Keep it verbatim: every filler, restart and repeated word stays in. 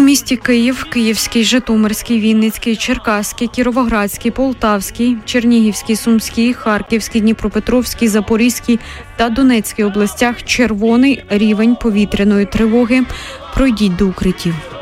місті Київ, Київський, Житомирський, Вінницький, Черкаський, Кіровоградський, Полтавський, Чернігівський, Сумський, Харківський, Дніпропетровський, Запорізький та Донецький областях червоний рівень повітряної тривоги. Пройдіть до укриттів.